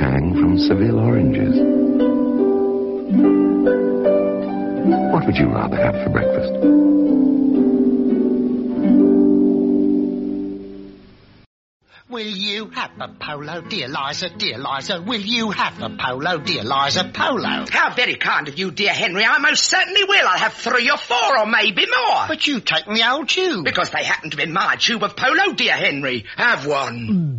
tang from Seville oranges. What would you rather have for breakfast? Will you have a polo, dear Liza, dear Liza? Will you have a polo, dear Liza, polo? How very kind of you, dear Henry. I most certainly will. I'll have 3 or 4 or maybe more. But you take the old tube. Because they happen to be my tube of polo, dear Henry. Have one.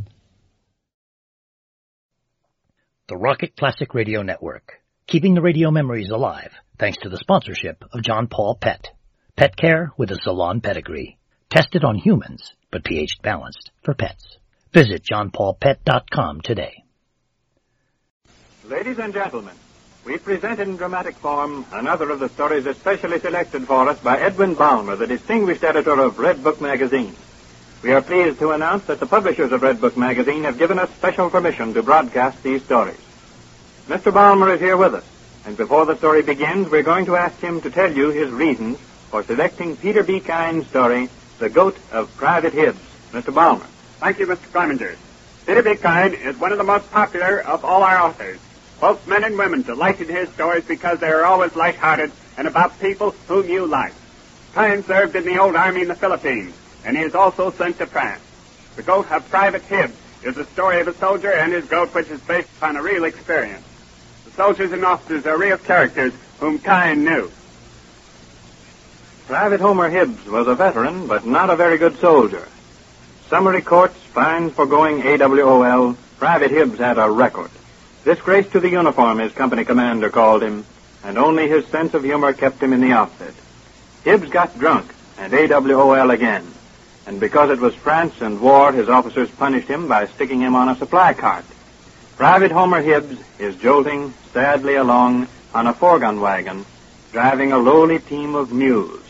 The Rocket Classic Radio Network, keeping the radio memories alive thanks to the sponsorship of John Paul Pet. Pet care with a salon pedigree. Tested on humans, but pH balanced for pets. Visit johnpaulpet.com today. Ladies and gentlemen, we present in dramatic form another of the stories especially selected for us by Edwin Balmer, the distinguished editor of Red Book magazine. We are pleased to announce that the publishers of Red Book magazine have given us special permission to broadcast these stories. Mr. Balmer is here with us, and before the story begins, we're going to ask him to tell you his reasons for selecting Peter B. Kyne's story, The Goat of Private Hibbs. Mr. Balmer. Thank you, Mr. Clemens. Peter B. Kyne is one of the most popular of all our authors. Both men and women delight in his stories because they are always light-hearted and about people whom you like. Kyne served in the old army in the Philippines, and he is also sent to France. The Goat of Private Hibbs is the story of a soldier and his goat, which is based upon a real experience. The soldiers and officers are real characters whom Kyne knew. Private Homer Hibbs was a veteran, but not a very good soldier. Summary courts, fines for going AWOL, Private Hibbs had a record. Disgrace to the uniform, his company commander called him, and only his sense of humor kept him in the outfit. Hibbs got drunk, and AWOL again. And because it was France and war, his officers punished him by sticking him on a supply cart. Private Homer Hibbs is jolting sadly along on a four-gun wagon, driving a lowly team of mules.